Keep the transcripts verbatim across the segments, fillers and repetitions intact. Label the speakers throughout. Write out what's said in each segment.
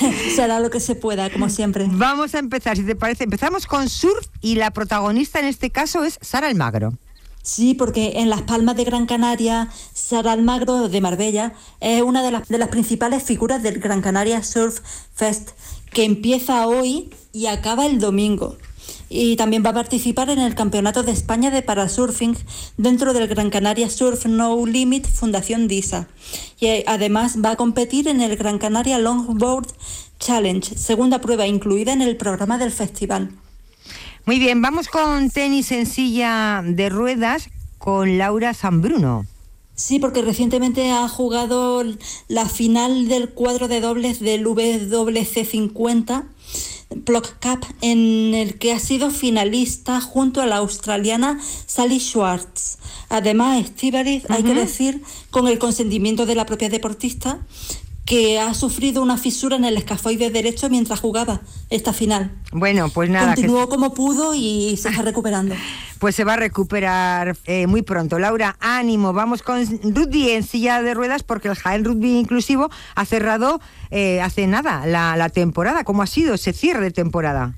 Speaker 1: Será lo que se pueda, como siempre.
Speaker 2: Vamos a empezar, si te parece. Empezamos con surf y la protagonista en este caso es Sara Almagro.
Speaker 1: Sí, porque en Las Palmas de Gran Canaria, Sara Almagro de Marbella es una de las, de las principales figuras del Gran Canaria Surf Fest, que empieza hoy y acaba el domingo. Y también va a participar en el Campeonato de España de Parasurfing dentro del Gran Canaria Surf No Limit Fundación DISA. Y además va a competir en el Gran Canaria Longboard Challenge, segunda prueba incluida en el programa del festival.
Speaker 2: Muy bien, vamos con tenis en silla de ruedas con Laura Sanbruno.
Speaker 1: Sí, porque recientemente ha jugado la final del cuadro de dobles del W C cincuenta Plock Cup, en el que ha sido finalista junto a la australiana Sally Schwartz. Además, Estíbaliz, uh-huh. hay que decir, con el consentimiento de la propia deportista, que ha sufrido una fisura en el escafoide derecho mientras jugaba esta final.
Speaker 2: Bueno, pues nada.
Speaker 1: Continuó
Speaker 2: que...
Speaker 1: como pudo y se está recuperando.
Speaker 2: Pues se va a recuperar eh, muy pronto. Laura, ánimo. Vamos con rugby en silla de ruedas, porque el Jaén Rugby Inclusivo ha cerrado eh, hace nada la, la temporada. ¿Cómo ha sido ese cierre de temporada?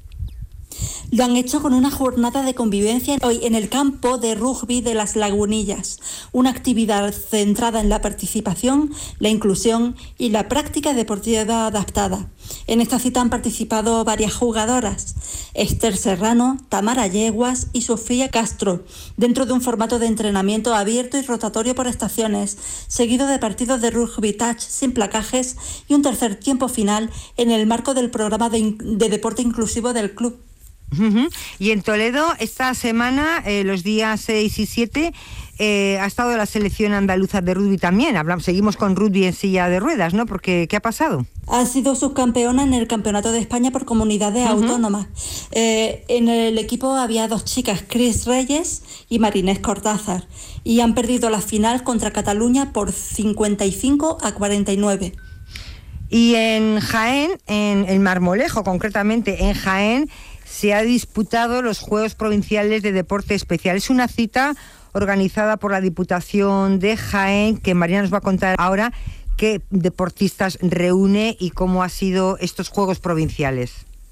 Speaker 1: Lo han hecho con una jornada de convivencia hoy en el campo de rugby de Las Lagunillas, una actividad centrada en la participación, la inclusión y la práctica deportiva adaptada. En esta cita han participado varias jugadoras, Esther Serrano, Tamara Yeguas y Sofía Castro, dentro de un formato de entrenamiento abierto y rotatorio por estaciones, seguido de partidos de rugby touch sin placajes y un tercer tiempo final en el marco del programa de, de deporte inclusivo del club.
Speaker 2: Uh-huh. Y en Toledo esta semana, eh, los días seis y siete, eh, ha estado la selección andaluza de rugby también. Hablamos, seguimos con rugby en silla de ruedas, ¿no? Porque ¿qué ha pasado?
Speaker 1: Ha sido subcampeona en el Campeonato de España por comunidades uh-huh. autónomas. Eh, en el equipo había dos chicas, Cris Reyes y Marinés Cortázar, y han perdido la final contra Cataluña por cincuenta y cinco a cuarenta y nueve.
Speaker 2: Y en Jaén, en el Marmolejo concretamente, en Jaén, se ha disputado los Juegos Provinciales de Deporte Especial. Es una cita organizada por la Diputación de Jaén, que María nos va a contar ahora qué deportistas reúne y cómo han sido estos Juegos Provinciales.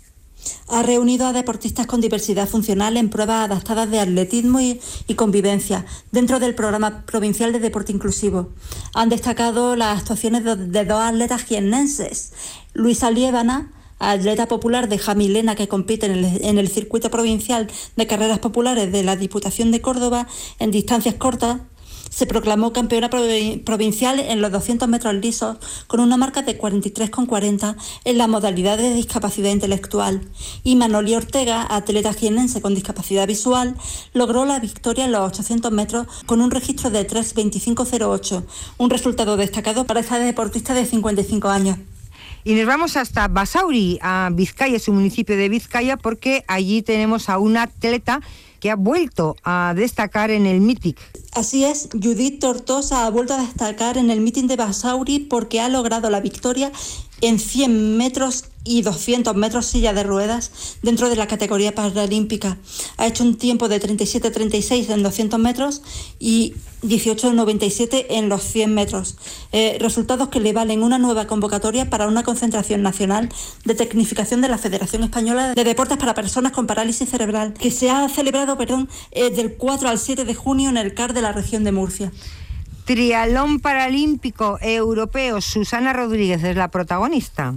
Speaker 1: Ha reunido a deportistas con diversidad funcional en pruebas adaptadas de atletismo y, y convivencia dentro del programa provincial de deporte inclusivo. Han destacado las actuaciones de, de dos atletas jiennenses, Luisa Liébana, atleta popular de Jamilena, que compite en el, en el circuito provincial de carreras populares de la Diputación de Córdoba en distancias cortas. Se proclamó campeona provincial en los doscientos metros lisos con una marca de cuarenta y tres coma cuarenta en la modalidad de discapacidad intelectual. Y Manoli Ortega, atleta jiennense con discapacidad visual, logró la victoria en los ochocientos metros con un registro de tres veinticinco cero ocho, un resultado destacado para esta deportista de cincuenta y cinco años.
Speaker 2: Y nos vamos hasta Basauri, a Vizcaya, su municipio de Vizcaya, porque allí tenemos a una atleta que ha vuelto a destacar en el Mític.
Speaker 1: Así es, Judith Tortosa ha vuelto a destacar en el Meeting de Basauri porque ha logrado la victoria en cien metros y doscientos metros silla de ruedas dentro de la categoría paralímpica. Ha hecho un tiempo de treinta y siete treinta y seis en doscientos metros y dieciocho noventa y siete en los cien metros. Eh, resultados que le valen una nueva convocatoria para una concentración nacional de tecnificación de la Federación Española de Deportes para Personas con Parálisis Cerebral, que se ha celebrado perdón, eh, del cuatro al siete de junio en el C A R de la región de Murcia.
Speaker 2: Triatlón paralímpico europeo, Susana Rodríguez es la protagonista.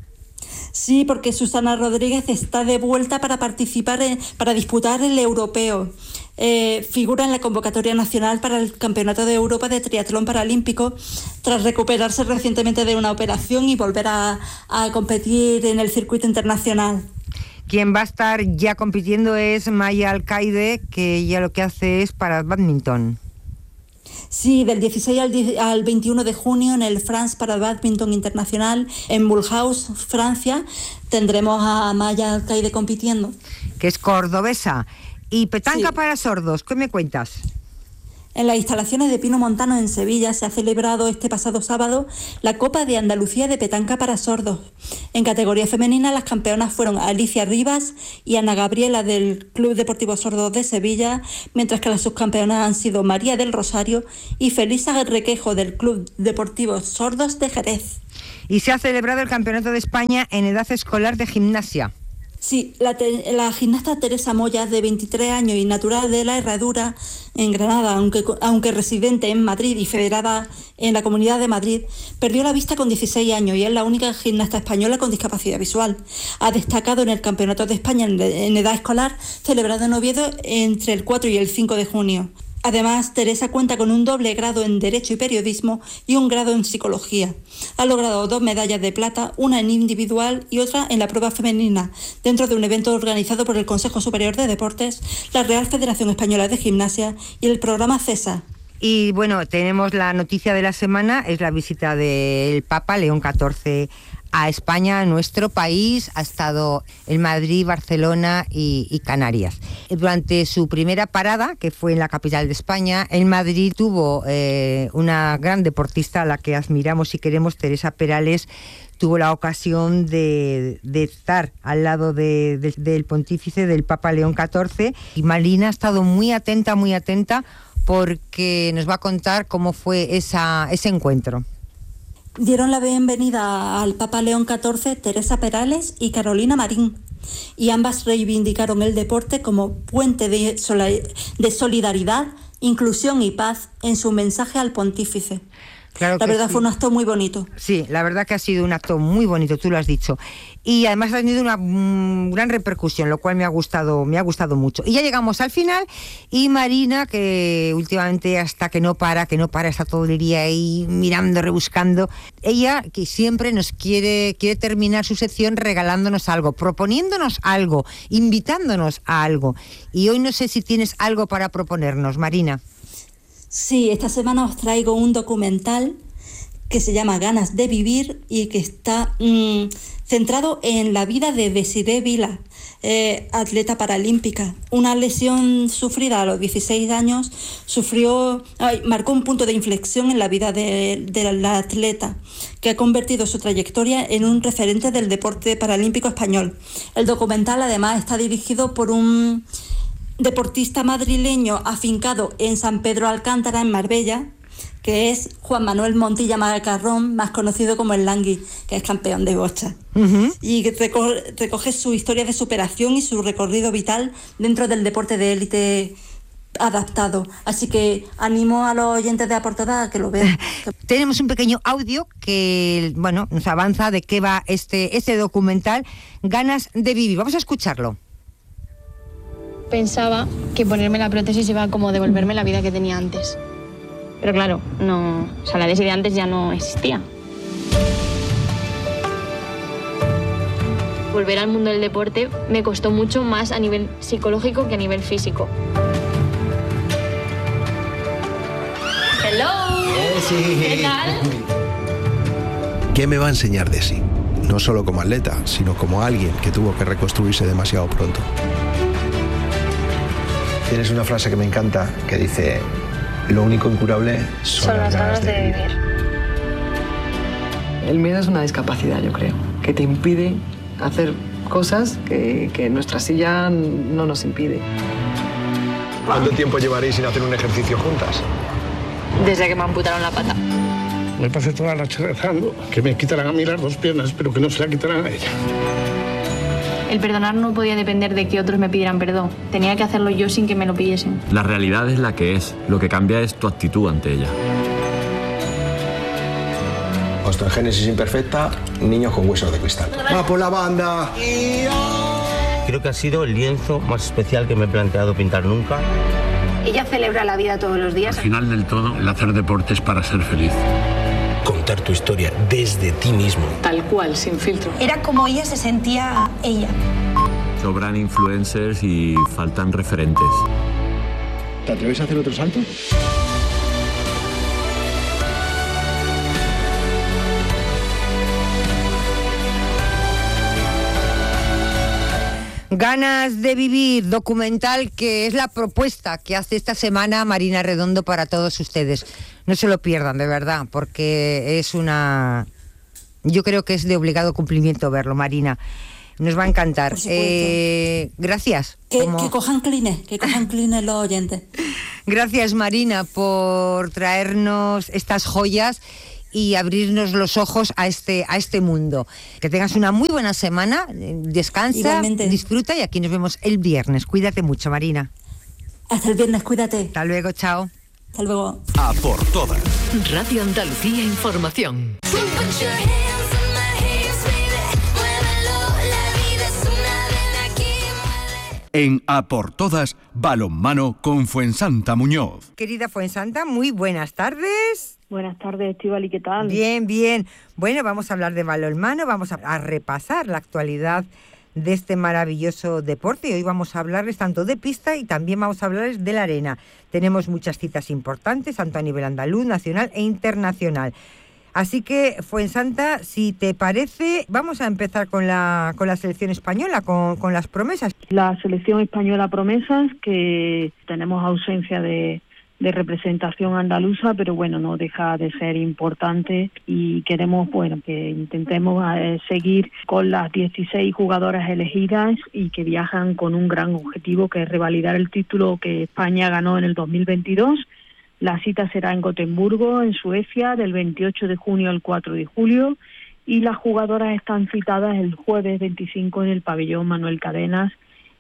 Speaker 1: Sí, porque Susana Rodríguez está de vuelta para participar, en, para disputar el europeo. Eh, figura en la convocatoria nacional para el Campeonato de Europa de Triatlón Paralímpico tras recuperarse recientemente de una operación y volver a, a competir en el circuito internacional.
Speaker 2: Quien va a estar ya compitiendo es Maya Alcaide, que ya lo que hace es para badminton.
Speaker 1: Sí, del dieciséis al veintiuno de junio en el France para Badminton Internacional en Mulhouse, Francia, tendremos a Maya Alcaide compitiendo.
Speaker 2: Que es cordobesa. Y petanca
Speaker 1: sí.
Speaker 2: para sordos, ¿qué me cuentas?
Speaker 1: En las instalaciones de Pino Montano en Sevilla se ha celebrado este pasado sábado la Copa de Andalucía de Petanca para Sordos. En categoría femenina las campeonas fueron Alicia Rivas y Ana Gabriela del Club Deportivo Sordos de Sevilla, mientras que las subcampeonas han sido María del Rosario y Felisa Requejo del Club Deportivo Sordos de Jerez.
Speaker 2: Y se ha celebrado el Campeonato de España en edad escolar de gimnasia.
Speaker 1: Sí, la, te, la gimnasta Teresa Moya, de veintitrés años y natural de La Herradura, en Granada, aunque, aunque residente en Madrid y federada en la Comunidad de Madrid, perdió la vista con dieciséis años y es la única gimnasta española con discapacidad visual. Ha destacado en el Campeonato de España en, en edad escolar, celebrado en Oviedo entre el cuatro y el cinco de junio. Además, Teresa cuenta con un doble grado en Derecho y Periodismo y un grado en Psicología. Ha logrado dos medallas de plata, una en individual y otra en la prueba femenina, dentro de un evento organizado por el Consejo Superior de Deportes, la Real Federación Española de Gimnasia y el programa CESA.
Speaker 2: Y bueno, tenemos la noticia de la semana, es la visita del Papa León catorce a España, a nuestro país. Ha estado en Madrid, Barcelona y, y Canarias. Durante su primera parada, que fue en la capital de España, en Madrid, tuvo eh, una gran deportista a la que admiramos y queremos, Teresa Perales. Tuvo la ocasión de, de estar al lado de, de, del pontífice, del Papa León catorce, y Marina ha estado muy atenta, muy atenta, porque nos va a contar cómo fue esa, ese encuentro.
Speaker 1: Dieron la bienvenida al Papa León catorce Teresa Perales y Carolina Marín, y ambas reivindicaron el deporte como puente de, de solidaridad, inclusión y paz en su mensaje al pontífice.
Speaker 2: Claro
Speaker 1: la verdad
Speaker 2: sí.
Speaker 1: Fue un acto muy bonito.
Speaker 2: Sí, la verdad que ha sido un acto muy bonito, tú lo has dicho. Y además ha tenido una mm, gran repercusión, lo cual me ha gustado, me ha gustado mucho. Y ya llegamos al final, y Marina, que últimamente hasta que no para, que no para, está todo el día ahí mirando, rebuscando. Ella, que siempre nos quiere, quiere terminar su sección regalándonos algo, proponiéndonos algo, invitándonos a algo. Y hoy no sé si tienes algo para proponernos, Marina.
Speaker 1: Sí, esta semana os traigo un documental que se llama Ganas de Vivir y que está mmm, centrado en la vida de Desiree Vila, eh, atleta paralímpica. Una lesión sufrida a los dieciséis años sufrió, ay, marcó un punto de inflexión en la vida de, de la atleta, que ha convertido su trayectoria en un referente del deporte paralímpico español. El documental además está dirigido por un deportista madrileño afincado en San Pedro Alcántara, en Marbella, que es Juan Manuel Montilla Macarrón, más conocido como el Langui, que es campeón de bocha. Uh-huh. Y que recoge, recoge su historia de superación y su recorrido vital dentro del deporte de élite adaptado. Así que animo a los oyentes de A Por Todas a que lo vean.
Speaker 2: Tenemos un pequeño audio que, bueno, nos avanza de qué va este, este documental, Ganas de Vivir. Vamos a escucharlo.
Speaker 3: Pensaba que ponerme la prótesis iba a como devolverme la vida que tenía antes. Pero claro, no, o sea, la Desi de antes ya no existía. Volver al mundo del deporte me costó mucho más a nivel psicológico que a nivel físico. Hello.
Speaker 4: Desi.
Speaker 3: ¿Qué tal?
Speaker 4: ¿Qué me va a enseñar Desi? No solo como atleta, sino como alguien que tuvo que reconstruirse demasiado pronto. Tienes una frase que me encanta que dice: lo único incurable son, son las ganas de vivir. vivir.
Speaker 5: El miedo es una discapacidad, yo creo, que te impide hacer cosas que, que nuestra silla no nos impide.
Speaker 4: ¿Cuánto tiempo llevaréis sin hacer un ejercicio juntas?
Speaker 3: Desde que me amputaron la pata.
Speaker 6: Me pasé toda la noche rezando que me quitaran a mí las dos piernas, pero que no se la quitaran a ella.
Speaker 3: El perdonar no podía depender de que otros me pidieran perdón. Tenía que hacerlo yo sin que me lo pidiesen.
Speaker 7: La realidad es la que es. Lo que cambia es tu actitud ante ella.
Speaker 4: Osteogénesis imperfecta, niños con huesos de cristal. ¡Va por la banda!
Speaker 8: Creo que ha sido el lienzo más especial que me he planteado pintar nunca.
Speaker 9: Ella celebra la vida todos los días.
Speaker 6: Al final del todo, el hacer deporte es para ser feliz.
Speaker 4: Contar tu historia desde ti mismo.
Speaker 5: Tal cual, sin filtro.
Speaker 9: Era como ella se sentía ella.
Speaker 7: Sobran influencers y faltan referentes.
Speaker 6: ¿Te atreves a hacer otro salto?
Speaker 2: Ganas de Vivir, documental que es la propuesta que hace esta semana Marina Redondo para todos ustedes. No se lo pierdan, de verdad, porque es una... Yo creo que es de obligado cumplimiento verlo, Marina. Nos va a encantar. Eh, gracias.
Speaker 1: Que,
Speaker 2: como...
Speaker 1: que cojan clines, que cojan clines los oyentes.
Speaker 2: Gracias, Marina, por traernos estas joyas y abrirnos los ojos a este, a este mundo. Que tengas una muy buena semana, descansa,
Speaker 1: Igualmente.
Speaker 2: disfruta y aquí nos vemos el viernes. Cuídate mucho, Marina.
Speaker 1: Hasta el viernes, cuídate.
Speaker 2: Hasta luego, chao.
Speaker 1: Hasta luego.
Speaker 10: A por todas.
Speaker 11: Radio Andalucía Información.
Speaker 10: En A por todas, balonmano con Fuensanta Muñoz.
Speaker 2: Querida Fuensanta, muy buenas tardes.
Speaker 12: Buenas tardes, Estíbaliz, ¿qué tal?
Speaker 2: Bien, bien. Bueno, vamos a hablar de balonmano, vamos a, a repasar la actualidad de este maravilloso deporte. Y hoy vamos a hablarles tanto de pista y también vamos a hablarles de la arena. Tenemos muchas citas importantes, tanto a nivel andaluz, nacional e internacional. Así que, Fuensanta, si te parece, vamos a empezar con la con la selección española, con, con las promesas.
Speaker 12: La selección española promesas, que tenemos ausencia de, de representación andaluza, pero bueno, no deja de ser importante y queremos, bueno, que intentemos eh, seguir con las dieciséis jugadoras elegidas y que viajan con un gran objetivo, que es revalidar el título que España ganó en el dos mil veintidós. La cita será en Gotemburgo, en Suecia, del veintiocho de junio al cuatro de julio, y las jugadoras están citadas el jueves veinticinco en el pabellón Manuel Cadenas,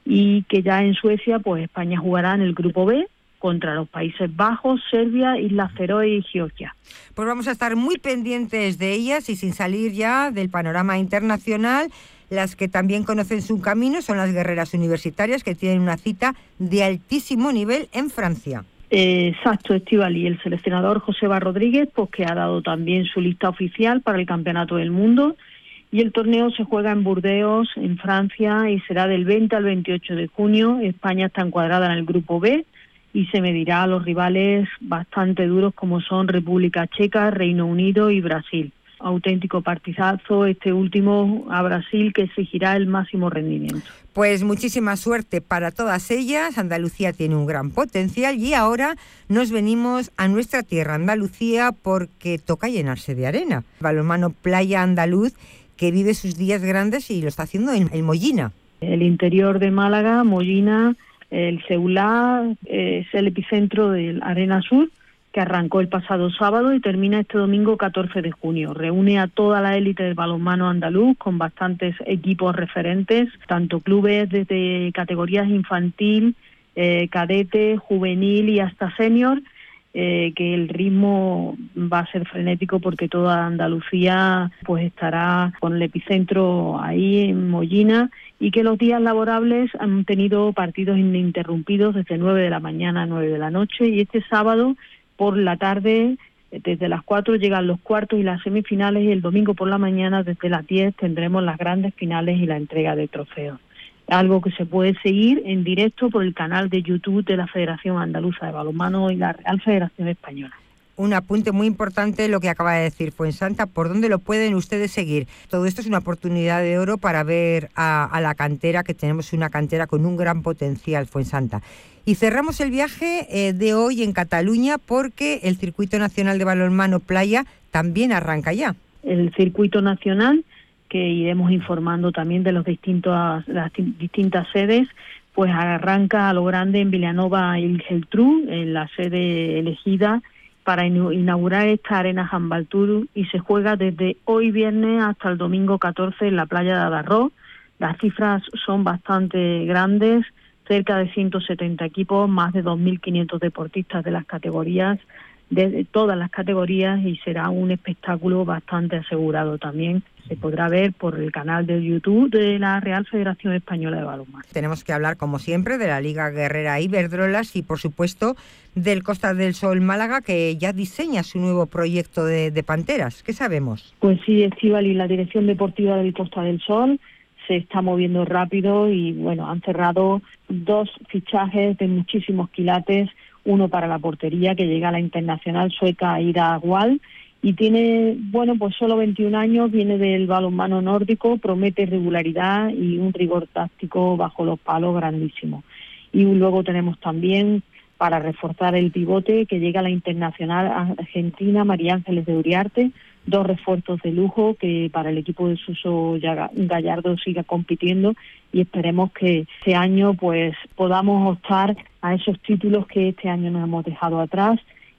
Speaker 12: y que ya en Suecia, pues España jugará en el grupo B contra los Países Bajos, Serbia, Islas Feroe y Georgia.
Speaker 2: Pues vamos a estar muy pendientes de ellas y sin salir ya del panorama internacional. Las que también conocen su camino son las guerreras universitarias, que tienen una cita de altísimo nivel en Francia.
Speaker 12: Eh, exacto, Estíbaliz, y el seleccionador Joseba Rodríguez, pues que ha dado también su lista oficial para el Campeonato del Mundo, y el torneo se juega en Burdeos, en Francia, y será del veinte al veintiocho de junio. España está encuadrada en el grupo B y se medirá a los rivales bastante duros como son República Checa, Reino Unido y Brasil. Auténtico partidazo este último a Brasil, que exigirá el máximo rendimiento.
Speaker 2: Pues muchísima suerte para todas ellas. Andalucía tiene un gran potencial y ahora nos venimos a nuestra tierra, Andalucía, porque toca llenarse de arena. Balonmano Playa Andaluz, que vive sus días grandes y lo está haciendo en, en Mollina.
Speaker 12: El interior de Málaga, Mollina, el Seulá, eh, es el epicentro del Arena Sur, que arrancó el pasado sábado y termina este domingo catorce de junio. Reúne a toda la élite del balonmano andaluz, con bastantes equipos referentes, tanto clubes desde categorías infantil, eh, cadete, juvenil y hasta senior, eh, que el ritmo va a ser frenético porque toda Andalucía pues estará con el epicentro ahí en Mollina, y que los días laborables han tenido partidos ininterrumpidos desde nueve de la mañana a nueve de la noche, y este sábado por la tarde, desde las cuatro llegan los cuartos y las semifinales, y el domingo por la mañana desde las diez tendremos las grandes finales y la entrega de trofeos. Algo que se puede seguir en directo por el canal de YouTube de la Federación Andaluza de Balonmano y la Real Federación Española.
Speaker 2: Un apunte muy importante lo que acaba de decir Fuensanta. ¿Por dónde lo pueden ustedes seguir? Todo esto es una oportunidad de oro para ver a, a la cantera, que tenemos una cantera con un gran potencial, Fuensanta. Y cerramos el viaje eh, de hoy en Cataluña, porque el Circuito Nacional de Balonmano Playa también arranca ya.
Speaker 12: El Circuito Nacional, que iremos informando también de los distintos, las distintas sedes, pues arranca a lo grande en Vilanova y Geltrú, en la sede elegida para inaugurar esta arena Handball Tour, y se juega desde hoy viernes hasta el domingo catorce en la playa de Adarrós. Las cifras son bastante grandes, cerca de ciento setenta equipos, más de dos mil quinientos deportistas de las categorías, de todas las categorías, y será un espectáculo bastante asegurado también. Se podrá ver por el canal de YouTube de la Real Federación Española de Balonmano.
Speaker 2: Tenemos que hablar, como siempre, de la Liga Guerrera Iberdrolas y, por supuesto, del Costa del Sol Málaga, que ya diseña su nuevo proyecto de, de Panteras. ¿Qué sabemos?
Speaker 12: Pues sí, Estíbaliz, la Dirección Deportiva del Costa del Sol se está moviendo rápido y, bueno, han cerrado dos fichajes de muchísimos quilates, uno para la portería, que llega a la internacional sueca Aida Agual, y tiene, bueno, pues solo veintiún años, viene del balonmano nórdico, promete regularidad y un rigor táctico bajo los palos grandísimo. Y luego tenemos también, para reforzar el pivote, que llega a la internacional argentina María Ángeles de Uriarte, dos refuerzos de lujo que para el equipo de Suso Gallardo siga compitiendo, y esperemos que este año pues podamos optar a esos títulos que este año nos hemos dejado atrás,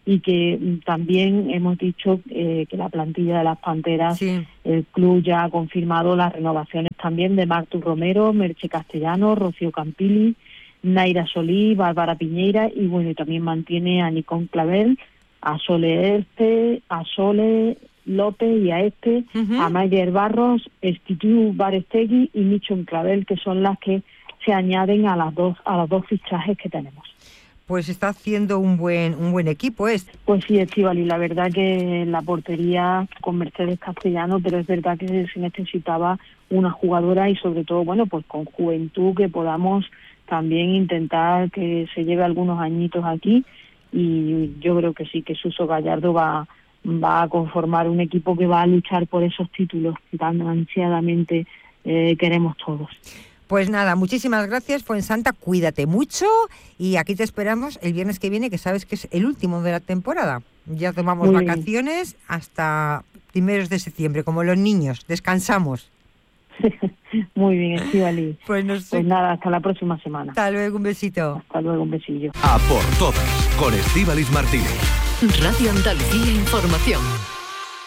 Speaker 12: y que también hemos dicho eh, que la plantilla de las Panteras, sí. El club ya ha confirmado las renovaciones también de Martu Romero, Merche Castellano, Rocío Campili, Naira Solí, Bárbara Piñeira y bueno, y también mantiene a Nicón Clavel, a Sole Este, a Sole López y a este, uh-huh. a Mayer Barros, Estitu Barestegui y Michon Clavel, que son las que se añaden a las dos a los dos fichajes que tenemos.
Speaker 2: Pues está haciendo un buen un buen equipo, ¿es?
Speaker 12: Pues sí, Estíbaliz, la verdad que la portería con Mercedes Castellano, pero es verdad que se necesitaba una jugadora y sobre todo, bueno, pues con juventud que podamos también intentar que se lleve algunos añitos aquí y yo creo que sí, que Suso Gallardo va, va a conformar un equipo que va a luchar por esos títulos que tan ansiadamente eh, queremos todos.
Speaker 2: Pues nada, muchísimas gracias, Fuensanta, cuídate mucho y aquí te esperamos el viernes que viene, que sabes que es el último de la temporada. Ya tomamos Muy vacaciones bien. Hasta primeros de septiembre, como los niños, descansamos.
Speaker 12: Muy bien, Estíbaliz.
Speaker 2: Pues, no sé.
Speaker 12: Pues nada, hasta la próxima semana.
Speaker 2: Hasta luego, un besito.
Speaker 12: Hasta luego, un besillo.
Speaker 10: A por todas, con Estíbaliz Martínez.
Speaker 11: Radio Andalucía Información.